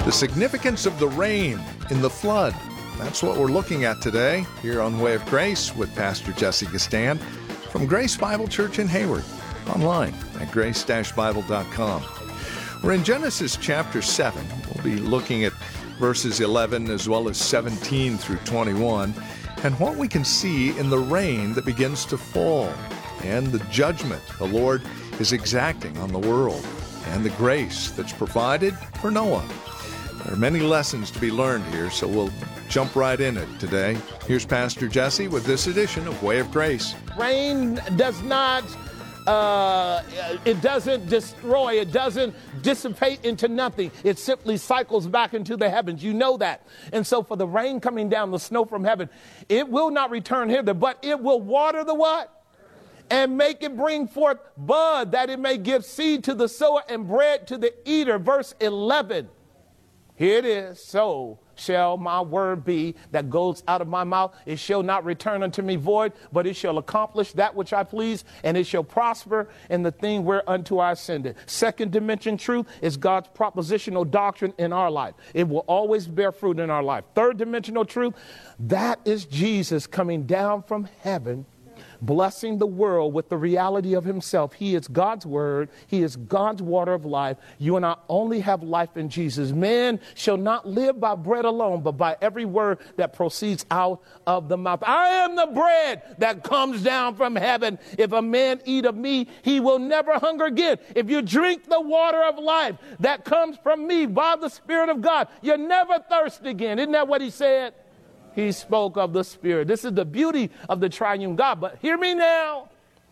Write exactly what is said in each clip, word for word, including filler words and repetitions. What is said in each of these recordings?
The significance of the rain in the flood. That's what we're looking at today here on Way of Grace with Pastor Jesse Gistand from Grace Bible Church in Hayward, online at grace dash bible dot com. We're in Genesis chapter seven. We'll be looking at verses eleven as well as seventeen through twenty-one and what we can see in the rain that begins to fall and the judgment the Lord is exacting on the world and the grace that's provided for Noah. There are many lessons to be learned here, so we'll jump right in it today. Here's Pastor Jesse with this edition of Way of Grace. Rain does not, uh, it doesn't destroy, it doesn't dissipate into nothing. It simply cycles back into the heavens. You know that. And so for the rain coming down, the snow from heaven, it will not return hither, but it will water the what? And make it bring forth bud, that it may give seed to the sower and bread to the eater. Verse eleven. Here it is. So shall my word be that goes out of my mouth. It shall not return unto me void, but it shall accomplish that which I please, and it shall prosper in the thing whereunto I send it. Second dimension truth is God's propositional doctrine in our life. It will always bear fruit in our life. Third dimensional truth, that is Jesus coming down from heaven, blessing the world with the reality of himself. He is God's word. He is God's water of life. You and I only have life in Jesus. Man shall not live by bread alone, but by every word that proceeds out of the mouth. I am the bread that comes down from heaven. If a man eat of me, he will never hunger again. If you drink the water of life that comes from me by the Spirit of God, you'll never thirst again. Isn't that what he said? He spoke of the Spirit. This is the beauty of the triune God. But hear me now.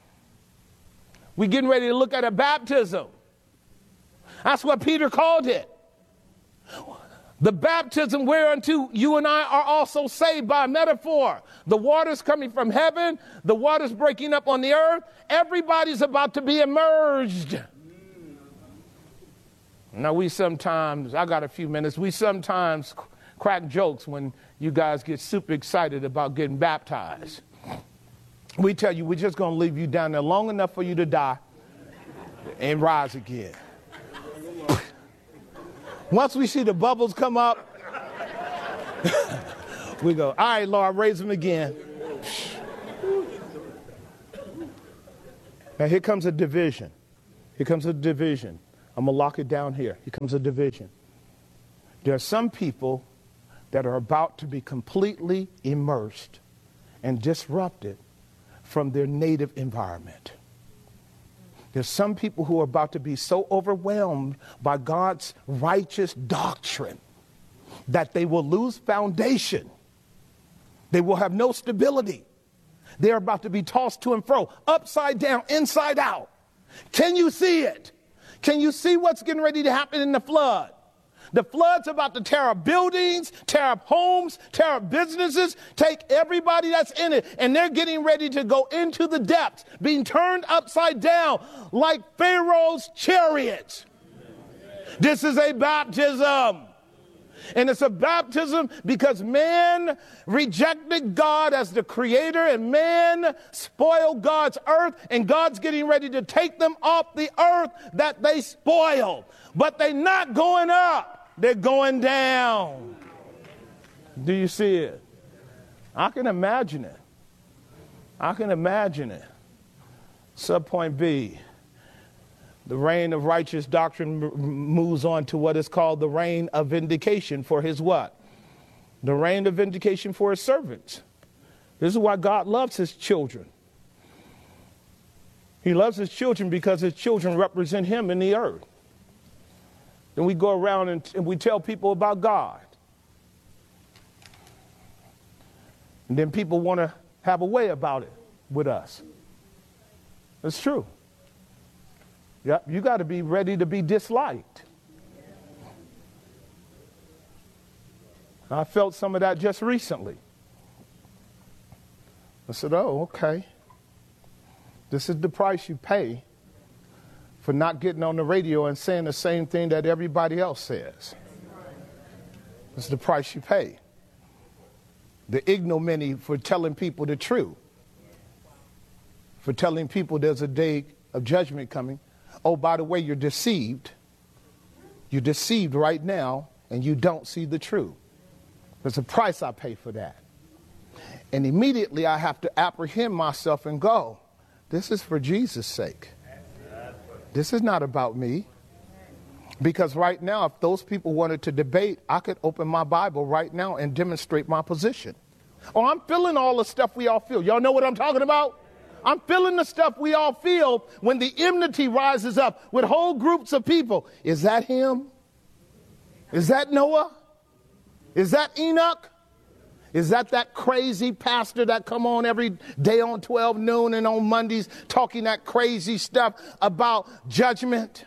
We're getting ready to look at a baptism. That's what Peter called it. The baptism whereunto you and I are also saved by metaphor. The water's coming from heaven. The water's breaking up on the earth. Everybody's about to be immersed. Now we sometimes, I got a few minutes, we sometimes crack jokes when you guys get super excited about getting baptized. We tell you, we're just going to leave you down there long enough for you to die and rise again. Once we see the bubbles come up, we go, all right, Lord, raise them again. Now here comes a division. Here comes a division. I'm going to lock it down here. Here comes a division. There are some people that are about to be completely immersed and disrupted from their native environment. There's some people who are about to be so overwhelmed by God's righteous doctrine that they will lose foundation. They will have no stability. They're about to be tossed to and fro, upside down, inside out. Can you see it? Can you see what's getting ready to happen in the flood? The flood's about to tear up buildings, tear up homes, tear up businesses, take everybody that's in it, and they're getting ready to go into the depths, being turned upside down like Pharaoh's chariots. This is a baptism. And it's a baptism because man rejected God as the creator and man spoiled God's earth, and God's getting ready to take them off the earth that they spoiled. But they're not going up. They're going down. Do you see it? I can imagine it. I can imagine it. Subpoint B. The reign of righteous doctrine moves on to what is called the reign of vindication for his what? The reign of vindication for his servants. This is why God loves his children. He loves his children because his children represent him in the earth. Then we go around and, and we tell people about God. And then people want to have a way about it with us. It's true. Yep, you got to be ready to be disliked. I felt some of that just recently. I said, oh, okay. This is the price you pay for not getting on the radio and saying the same thing that everybody else says. This is the price you pay. The ignominy for telling people the truth. For telling people there's a day of judgment coming. Oh, by the way, you're deceived. You're deceived right now, and you don't see the truth. There's a price I pay for that. And immediately I have to apprehend myself and go, this is for Jesus' sake. This is not about me. Because right now, if those people wanted to debate, I could open my Bible right now and demonstrate my position. Oh, I'm feeling all the stuff we all feel. Y'all know what I'm talking about? I'm feeling the stuff we all feel when the enmity rises up with whole groups of people. Is that him? Is that Noah? Is that Enoch? Is that that crazy pastor that come on every day on twelve noon and on Mondays talking that crazy stuff about judgment?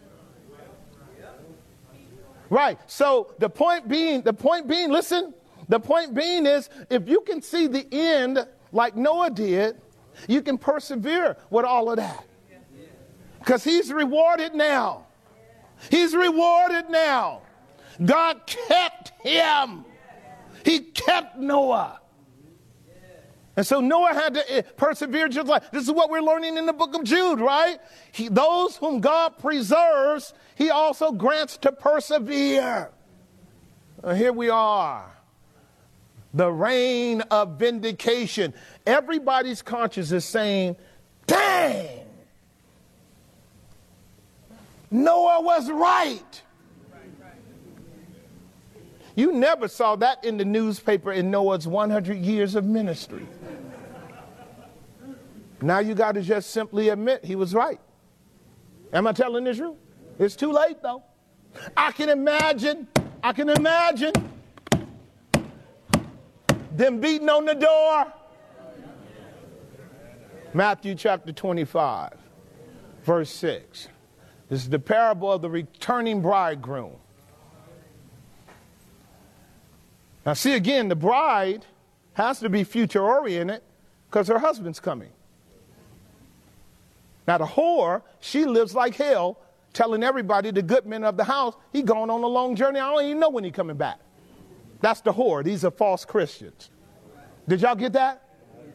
Right. So the point being, the point being, listen, the point being is if you can see the end like Noah did, you can persevere with all of that. Because he's rewarded now. He's rewarded now. God kept him. He kept Noah. And so Noah had to persevere just like, this is what we're learning in the book of Jude, right? He, those whom God preserves, he also grants to persevere. Uh, here we are. The reign of vindication. Everybody's conscience is saying, dang, Noah was right. You never saw that in the newspaper in Noah's one hundred years of ministry. Now you got to just simply admit he was right. Am I telling the truth? It's too late, though. I can imagine, I can imagine them beating on the door. Matthew chapter twenty-five, verse six. This is the parable of the returning bridegroom. Now, see, again, the bride has to be future-oriented because her husband's coming. Now, the whore, she lives like hell, telling everybody, the good men of the house, he going on a long journey. I don't even know when he's coming back. That's the whore. These are false Christians. Did y'all get that?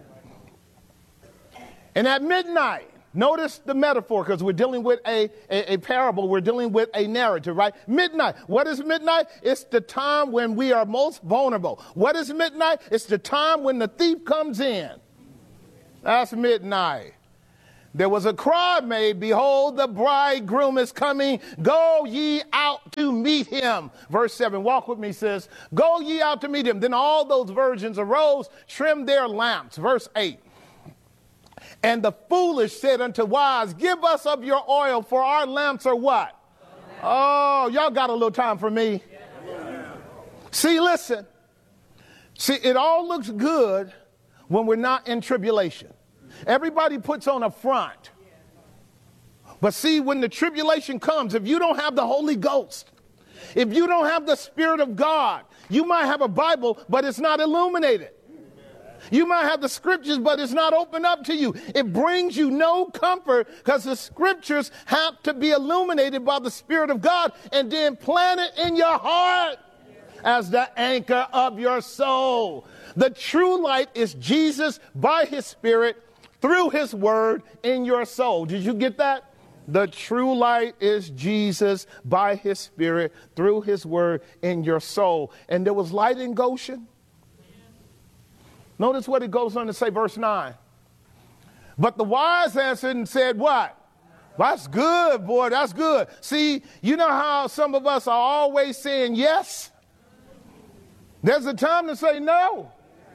And at midnight, notice the metaphor, because we're dealing with a, a, a parable. We're dealing with a narrative, right? Midnight. What is midnight? It's the time when we are most vulnerable. What is midnight? It's the time when the thief comes in. That's midnight. There was a cry made, behold, the bridegroom is coming. Go ye out to meet him. Verse seven, walk with me, says, go ye out to meet him. Then all those virgins arose, trimmed their lamps. Verse eight. And the foolish said unto wise, give us of your oil, for our lamps are what? Oh, y'all got a little time for me. See, listen. See, it all looks good when we're not in tribulation. Everybody puts on a front. But see, when the tribulation comes, if you don't have the Holy Ghost, if you don't have the Spirit of God, you might have a Bible, but it's not illuminated. You might have the scriptures, but it's not open up to you. It brings you no comfort because the scriptures have to be illuminated by the Spirit of God and then planted in your heart as the anchor of your soul. The true light is Jesus by his Spirit through his word in your soul. Did you get that? The true light is Jesus by his Spirit through his word in your soul. And there was light in Goshen. Notice what it goes on to say, verse nine. But the wise answered and said, what? That's good, boy, that's good. See, you know how some of us are always saying yes? There's a time to say no.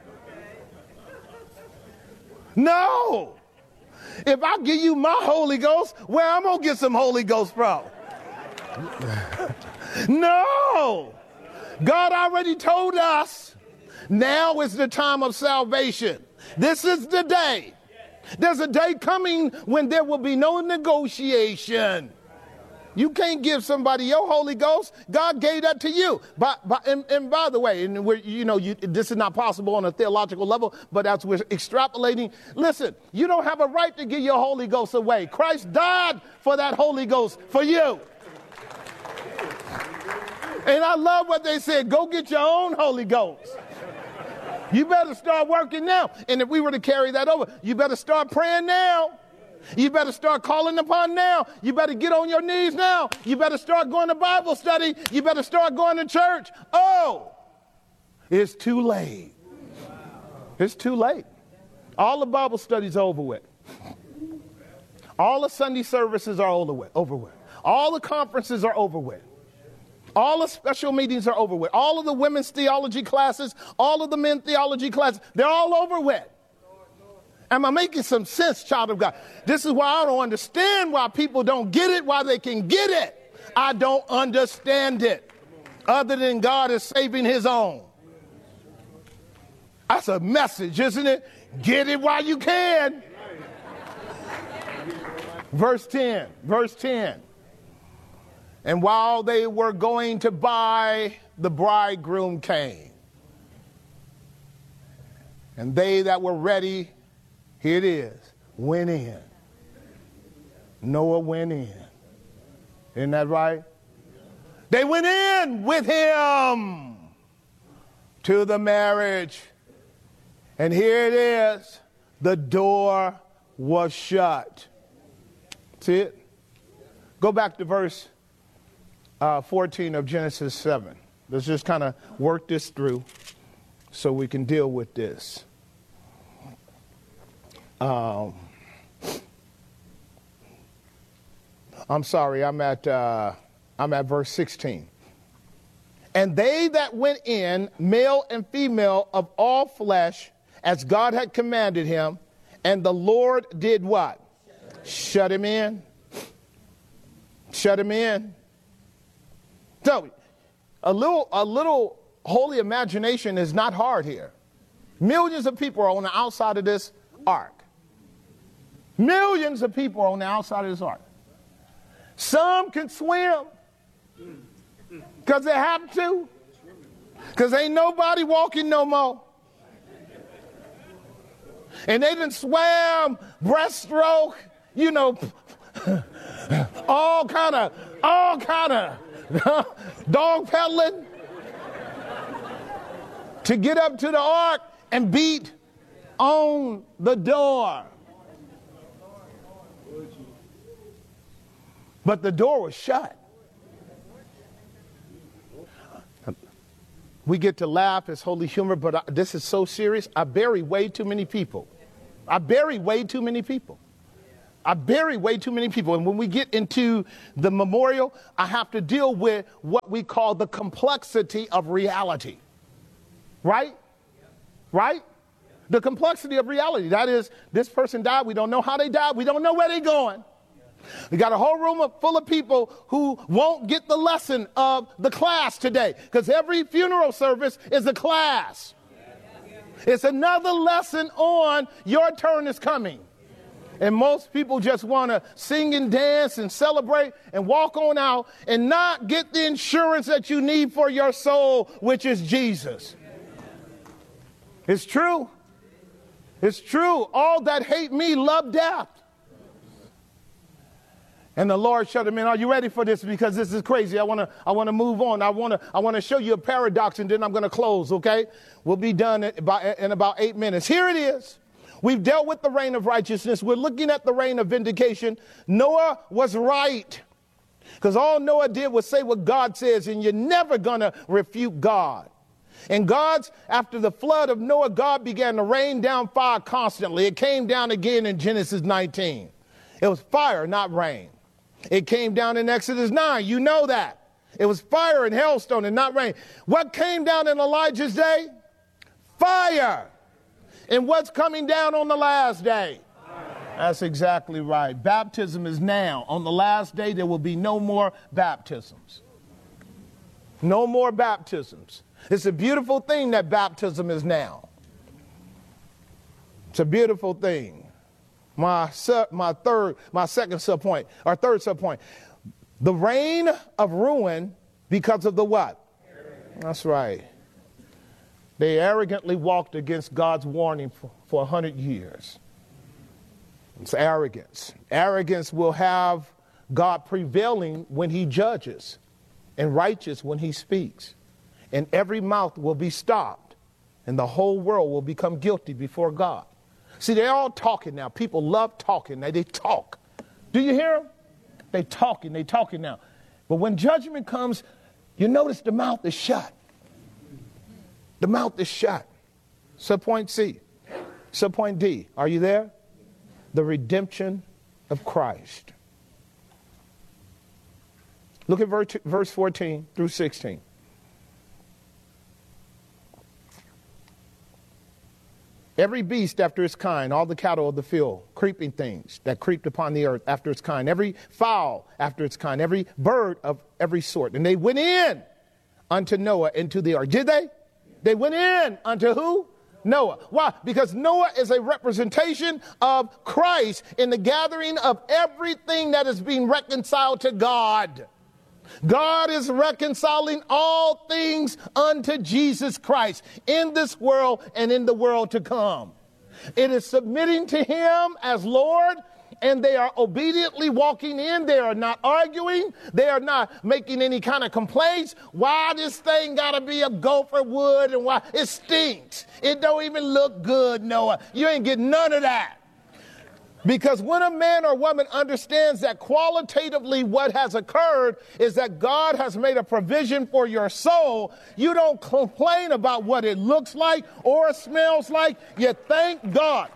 No. If I give you my Holy Ghost, where I'm going to get some Holy Ghost from? No. God already told us. Now is the time of salvation. This is the day. There's a day coming when there will be no negotiation. You can't give somebody your Holy Ghost. God gave that to you. But, but and, and by the way, and we're, you know, you, this is not possible on a theological level, but as we're extrapolating, listen, you don't have a right to give your Holy Ghost away. Christ died for that Holy Ghost for you. And I love what they said. Go get your own Holy Ghost. You better start working now. And if we were to carry that over, you better start praying now. You better start calling upon now. You better get on your knees now. You better start going to Bible study. You better start going to church. Oh, it's too late. It's too late. All the Bible studies are over with. All the Sunday services are over with. Over with. All the conferences are over with. All the special meetings are over with. All of the women's theology classes, all of the men theology classes, they're all over with. Am I making some sense, child of God? This is why I don't understand why people don't get it, why they can get it. I don't understand it. Other than God is saving his own. That's a message, isn't it? Get it while you can. Verse ten, verse ten. And while they were going to buy, the bridegroom came. And they that were ready, here it is, went in. Noah went in. Isn't that right? They went in with him to the marriage. And here it is, the door was shut. See it? Go back to verse uh, fourteen of Genesis seven. Let's just kind of work this through so we can deal with this. Um, I'm sorry, I'm at uh, I'm at verse sixteen. And they that went in, male and female of all flesh, as God had commanded him, and the Lord did what? Shut him in. Shut him in. So, a little, a little holy imagination is not hard here. Millions of people are on the outside of this ark. Millions of people are on the outside of this ark. Some can swim because they have to, because ain't nobody walking no more. And they done swam, breaststroke, you know, all kind of, all kind of dog pedaling to get up to the ark and beat on the door. But the door was shut. We get to laugh as holy humor, but I, this is so serious. I bury way too many people. I bury way too many people. I bury way too many people. And when we get into the memorial, I have to deal with what we call the complexity of reality. Right? Right? The complexity of reality. That is, this person died. We don't know how they died. We don't know where they're going. We got a whole room full of people who won't get the lesson of the class today, because every funeral service is a class. It's another lesson on your turn is coming. And most people just want to sing and dance and celebrate and walk on out and not get the insurance that you need for your soul, which is Jesus. It's true. It's true. All that hate me love death. And the Lord shut him in. Are you ready for this? Because this is crazy. I want to I want to move on. I want to I want to show you a paradox, and then I'm going to close, okay? We'll be done in about, in about eight minutes. Here it is. We've dealt with the reign of righteousness. We're looking at the reign of vindication. Noah was right, because all Noah did was say what God says, and you're never going to refute God. And God's, after the flood of Noah, God began to rain down fire constantly. It came down again in Genesis nineteen. It was fire, not rain. It came down in Exodus nine. You know that. It was fire and hailstone and not rain. What came down in Elijah's day? Fire. And what's coming down on the last day? That's exactly right. Baptism is now. On the last day, there will be no more baptisms. No more baptisms. It's a beautiful thing that baptism is now. It's a beautiful thing. My sub, my third, my second subpoint, or third subpoint, the reign of ruin because of the what? Arrogance. That's right. They arrogantly walked against God's warning for, for a hundred years. It's arrogance. Arrogance will have God prevailing when he judges, and righteous when he speaks. And every mouth will be stopped, and the whole world will become guilty before God. See, they're all talking now. People love talking. They, they talk. Do you hear them? They talking. They talking now. But when judgment comes, you notice the mouth is shut. The mouth is shut. Subpoint C. Subpoint D. Are you there? The redemption of Christ. Look at verse, verse fourteen through sixteen. Every beast after its kind, all the cattle of the field, creeping things that creeped upon the earth after its kind, every fowl after its kind, every bird of every sort. And they went in unto Noah into the ark. Did they? They went in unto who? Noah. Why? Because Noah is a representation of Christ in the gathering of everything that is being reconciled to God. God is reconciling all things unto Jesus Christ in this world and in the world to come. It is submitting to him as Lord, and they are obediently walking in. They are not arguing. They are not making any kind of complaints. Why this thing got to be a gopher wood and why it stinks. It don't even look good, Noah. You ain't getting none of that. Because when a man or woman understands that qualitatively what has occurred is that God has made a provision for your soul, you don't complain about what it looks like or smells like. You thank God.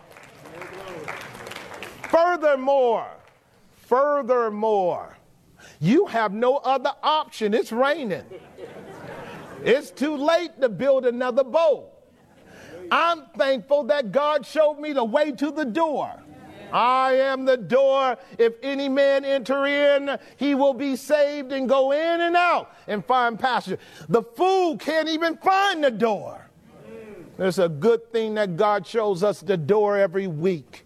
Furthermore, furthermore, you have no other option. It's raining. It's too late to build another boat. I'm thankful that God showed me the way to the door. I am the door. If any man enter in, he will be saved and go in and out and find pasture. The fool can't even find the door. It's a good thing that God shows us the door every week.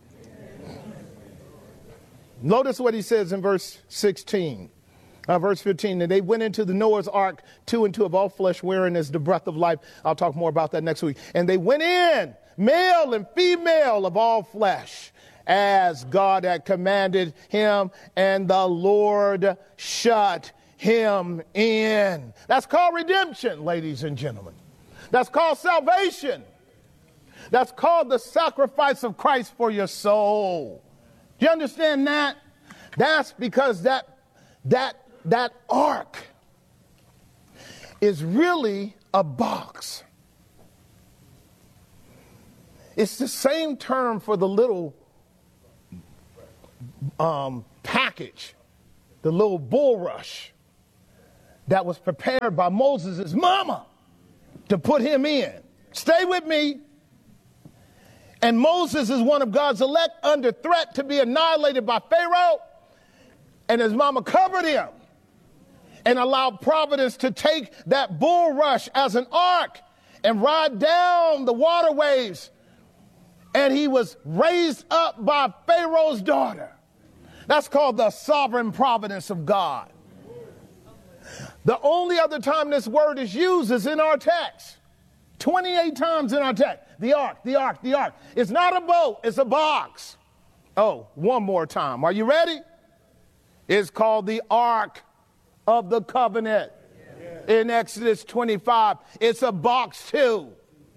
Notice what he says in verse sixteen. Uh, verse fifteen, and they went into the Noah's ark, two and two of all flesh, wherein is the breath of life. I'll talk more about that next week. And they went in, male and female of all flesh, as God had commanded him, and the Lord shut him in. That's called redemption, ladies and gentlemen. That's called salvation. That's called the sacrifice of Christ for your soul. Do you understand that? That's because that that that ark is really a box. It's the same term for the little um, package, the little bulrush that was prepared by Moses' mama to put him in. Stay with me. And Moses is one of God's elect under threat to be annihilated by Pharaoh. And his mama covered him and allowed Providence to take that bulrush as an ark and ride down the waterways. And he was raised up by Pharaoh's daughter. That's called the sovereign providence of God. The only other time this word is used is in our text. twenty-eight times in our text. The ark, the ark, the ark. It's not a boat, it's a box. Oh, one more time. Are you ready? It's called the Ark of the Covenant. In Exodus twenty-five, it's a box too.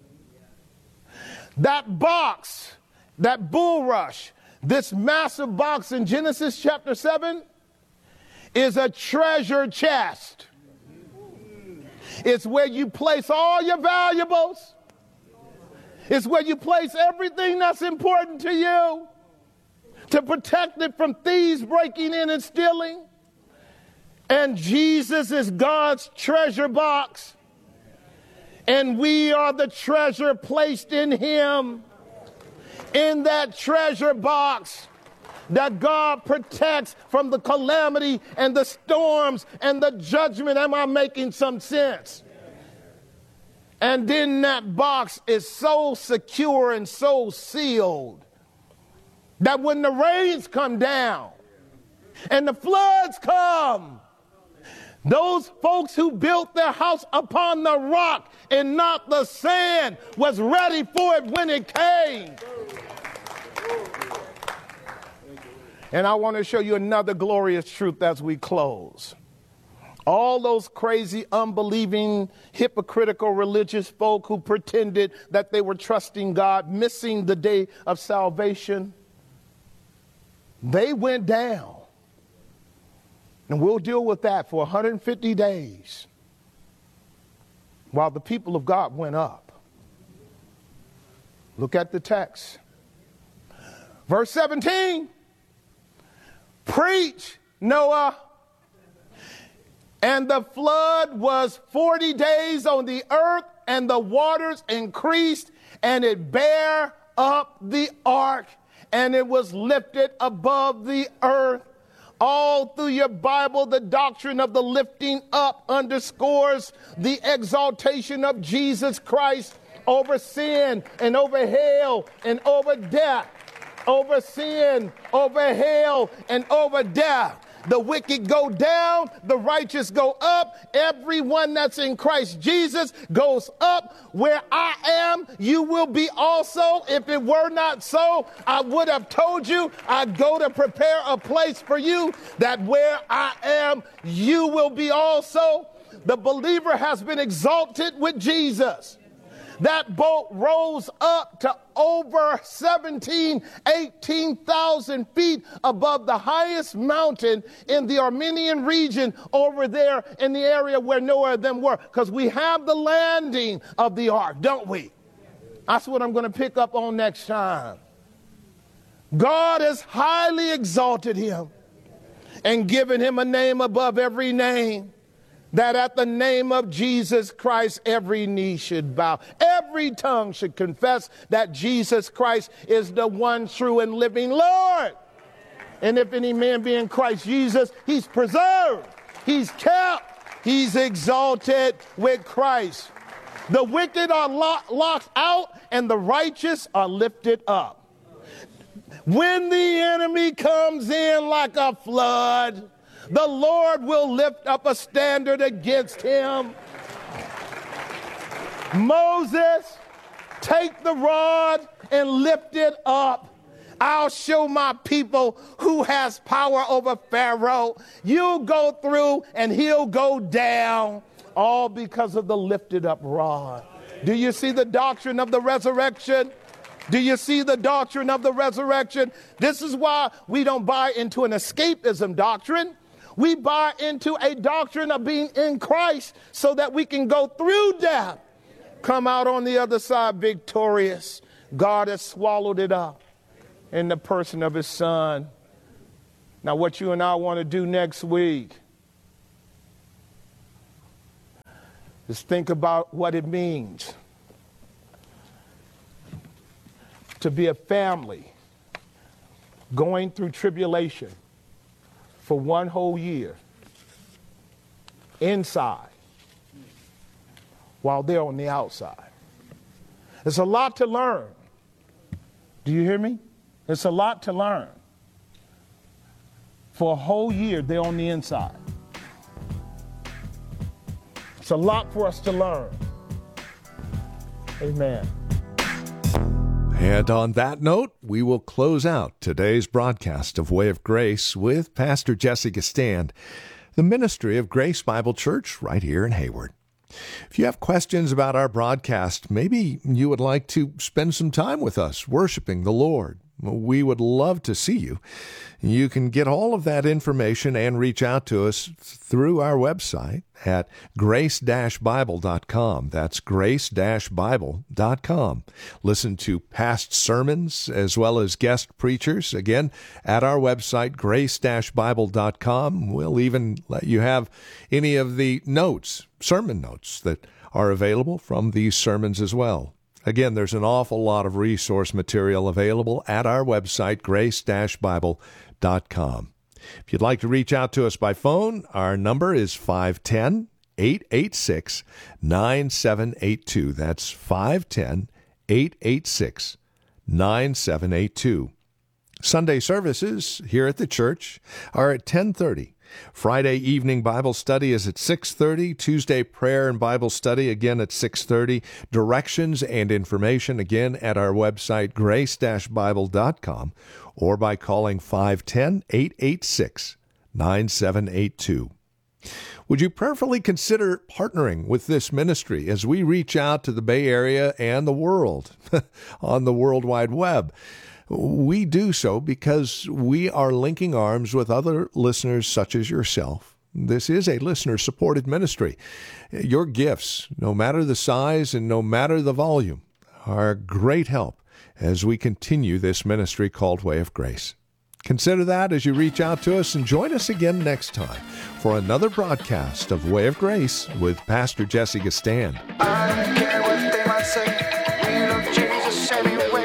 That box, that bulrush, this massive box in Genesis chapter seven is a treasure chest. It's where you place all your valuables. It's where you place everything that's important to you to protect it from thieves breaking in and stealing. And Jesus is God's treasure box. And we are the treasure placed in him. In that treasure box that God protects from the calamity and the storms and the judgment. Am I making some sense? And then that box is so secure and so sealed that when the rains come down and the floods come, those folks who built their house upon the rock and not the sand was ready for it when it came. And I want to show you another glorious truth as we close. All those crazy, unbelieving, hypocritical religious folk who pretended that they were trusting God, missing the day of salvation, they went down. And we'll deal with that for one hundred fifty days while the people of God went up. Look at the text. Verse seventeen. Preach, Noah. And the flood was forty days on the earth, and the waters increased, and it bare up the ark, and it was lifted above the earth. All through your Bible, the doctrine of the lifting up underscores the exaltation of Jesus Christ over sin and over hell and over death. Over sin, over hell, and over death. The wicked go down, the righteous go up. Everyone that's in Christ Jesus goes up. Where I am, you will be also. If it were not so, I would have told you, I go to prepare a place for you, that where I am, you will be also. The believer has been exalted with Jesus. That boat rose up to over seventeen, eighteen thousand feet above the highest mountain in the Armenian region over there in the area where Noah and them were. Because we have the landing of the ark, don't we? That's what I'm going to pick up on next time. God has highly exalted him and given him a name above every name, that at the name of Jesus Christ, every knee should bow. Every tongue should confess that Jesus Christ is the one true and living Lord. And if any man be in Christ Jesus, he's preserved, he's kept, he's exalted with Christ. The wicked are lo- locked out, and the righteous are lifted up. When the enemy comes in like a flood, the Lord will lift up a standard against him. Moses, take the rod and lift it up. I'll show my people who has power over Pharaoh. You go through and he'll go down, all because of the lifted up rod. Do you see the doctrine of the resurrection? Do you see the doctrine of the resurrection? This is why we don't buy into an escapism doctrine. We buy into a doctrine of being in Christ so that we can go through death, come out on the other side victorious. God has swallowed it up in the person of his Son. Now, what you and I want to do next week is think about what it means to be a family going through tribulation for one whole year inside while they're on the outside. It's a lot to learn. Do you hear me? It's a lot to learn. For a whole year, they're on the inside. It's a lot for us to learn. Amen. And on that note, we will close out today's broadcast of Way of Grace with Pastor Jesse Gistand, the ministry of Grace Bible Church right here in Hayward. If you have questions about our broadcast, maybe you would like to spend some time with us worshiping the Lord, we would love to see you. You can get all of that information and reach out to us through our website at grace dash bible dot com. That's grace dash bible dot com. Listen to past sermons as well as guest preachers, again, at our website, grace dash bible dot com. We'll even let you have any of the notes, sermon notes that are available from these sermons as well. Again, there's an awful lot of resource material available at our website, grace dash bible dot com. If you'd like to reach out to us by phone, our number is five one zero, eight eight six, nine seven eight two. That's five one zero, eight eight six, nine seven eight two. Sunday services here at the church are at ten thirty. Friday evening Bible study is at six thirty. Tuesday prayer and Bible study again at six thirty. Directions and information again at our website, grace dash bible dot com, or by calling five one zero, eight eight six, nine seven eight two. Would you prayerfully consider partnering with this ministry as we reach out to the Bay Area and the world on the World Wide Web? We do so because we are linking arms with other listeners such as yourself. This is a listener-supported ministry. Your gifts, no matter the size and no matter the volume, are great help as we continue this ministry called Way of Grace. Consider that as you reach out to us, and join us again next time for another broadcast of Way of Grace with Pastor Jesse Gistand. I don't care what they might say, we love Jesus anyway.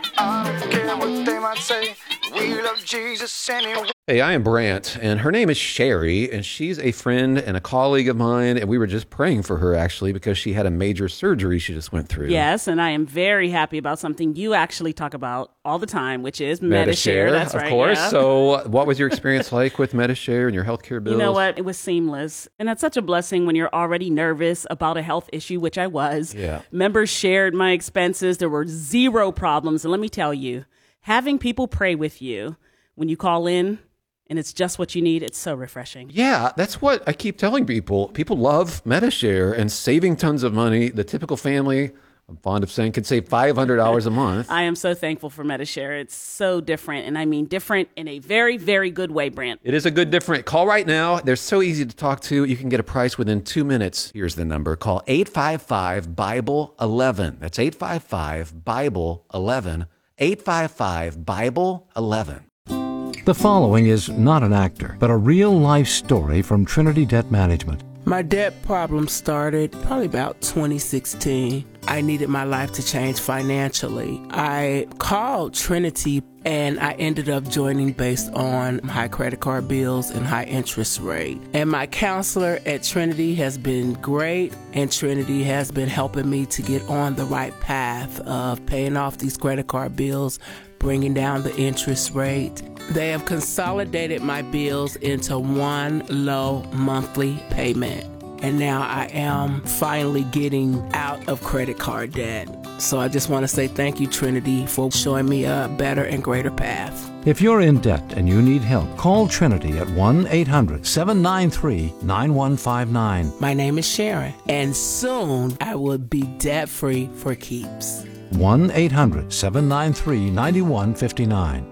I don't care what they might say, we love Jesus anyway. Hey, I am Brant, and her name is Sherry, and she's a friend and a colleague of mine, and we were just praying for her, actually, because she had a major surgery she just went through. Yes, and I am very happy about something you actually talk about all the time, which is Medi-Share. Medi-Share, That's of right, course. yeah. So what was your experience like with Medi-Share and your healthcare bills? You know what? It was seamless, and that's such a blessing when you're already nervous about a health issue, which I was. Yeah. Members shared my expenses. There were zero problems, and let me tell you, having people pray with you when you call in, and it's just what you need, it's so refreshing. Yeah, that's what I keep telling people. People love Medi-Share and saving tons of money. The typical family, I'm fond of saying, could save five hundred dollars a month. I am so thankful for Medi-Share. It's so different, and I mean different in a very, very good way, Brant. It is a good different. Call right now. They're so easy to talk to. You can get a price within two minutes. Here's the number. Call eight five five, Bible eleven. That's eight five five, Bible eleven. eight five five, Bible eleven. The following is not an actor, but a real-life story from Trinity Debt Management. My debt problem started probably about twenty sixteen. I needed my life to change financially. I called Trinity and I ended up joining based on high credit card bills and high interest rate. And my counselor at Trinity has been great, and Trinity has been helping me to get on the right path of paying off these credit card bills, bringing down the interest rate. They have consolidated my bills into one low monthly payment. And now I am finally getting out of credit card debt. So I just want to say thank you, Trinity, for showing me a better and greater path. If you're in debt and you need help, call Trinity at one eight hundred, seven nine three, nine one five nine. My name is Sharon, and soon I will be debt-free for keeps. one eight hundred, seven nine three, nine one five nine.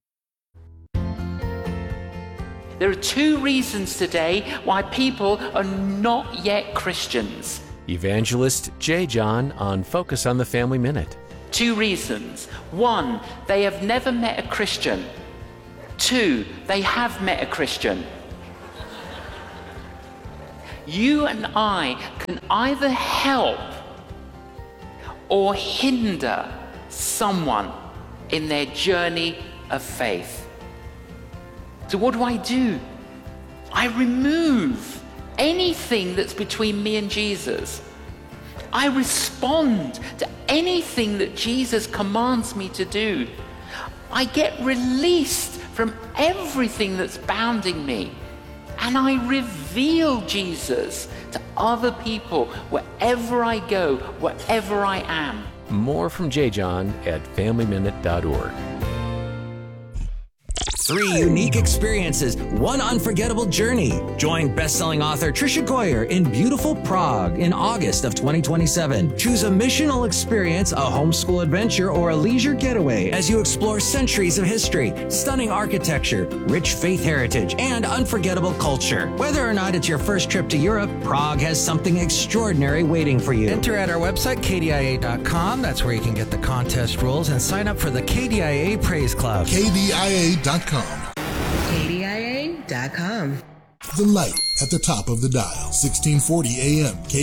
There are two reasons today why people are not yet Christians. Evangelist J. John on Focus on the Family Minute. Two reasons. One, they have never met a Christian. Two, they have met a Christian. You and I can either help or hinder someone in their journey of faith. So what do I do? I remove anything that's between me and Jesus. I respond to anything that Jesus commands me to do. I get released from everything that's bounding me. And I reveal Jesus to other people wherever I go, wherever I am. More from J. John at family minute dot org. Three unique experiences, one unforgettable journey. Join best-selling author Tricia Goyer in beautiful Prague in August of twenty twenty-seven. Choose a missional experience, a homeschool adventure, or a leisure getaway as you explore centuries of history, stunning architecture, rich faith heritage, and unforgettable culture. Whether or not it's your first trip to Europe, Prague has something extraordinary waiting for you. Enter at our website, K D I A dot com. That's where you can get the contest rules and sign up for the K D I A Praise Club. K D I A dot com. K D I A dot com. The light at the top of the dial, sixteen forty A M.